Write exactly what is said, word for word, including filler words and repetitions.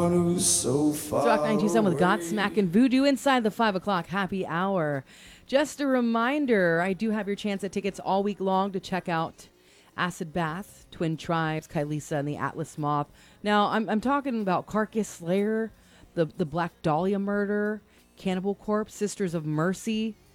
someone who's so far Rock nine two seven with away. Godsmack and Voodoo inside the five o'clock happy hour. Just a reminder, I do have your chance at tickets all week long to check out Acid Bath, Twin Tribes, Kylisa, and the Atlas Moth. Now, I'm, I'm talking about Carcass Slayer, the, the Black Dahlia Murder, Cannibal Corpse, Sisters of Mercy,